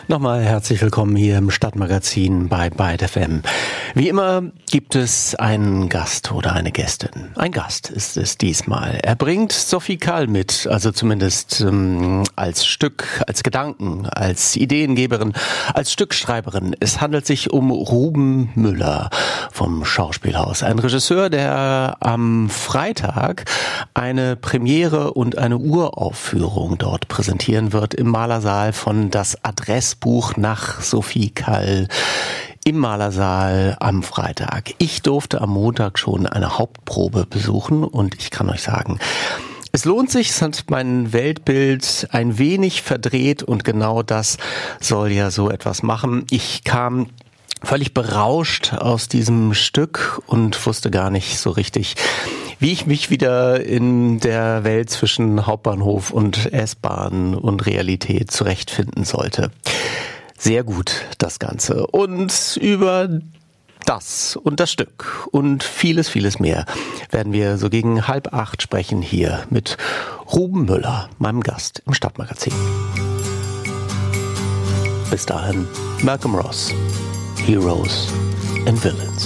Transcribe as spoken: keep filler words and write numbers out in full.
Nochmal herzlich willkommen hier im Stadtmagazin bei Byte F M. Wie immer gibt es einen Gast oder eine Gästin. Ein Gast ist es diesmal. Er bringt Sophie Calle mit, also zumindest ähm, als Stück, als Gedanken, als Ideengeberin, als Stückschreiberin. Es handelt sich um Ruben Müller vom Schauspielhaus. Ein Regisseur, der am Freitag eine Premiere und eine Uraufführung dort präsentieren wird im Malersaal von Das Adressbuch nach Sophie Calle im Malersaal am Freitag. Ich durfte am Montag schon eine Hauptprobe besuchen und ich kann euch sagen, es lohnt sich, es hat mein Weltbild ein wenig verdreht und genau das soll ja so etwas machen. Ich kam völlig berauscht aus diesem Stück und wusste gar nicht so richtig, wie ich mich wieder in der Welt zwischen Hauptbahnhof und S-Bahn und Realität zurechtfinden sollte. Sehr gut, das Ganze. Und über das und das Stück und vieles, vieles mehr werden wir so gegen halb acht sprechen hier mit Ruben Müller, meinem Gast im Stadtmagazin. Bis dahin, Malcolm Ross, Heroes and Villains.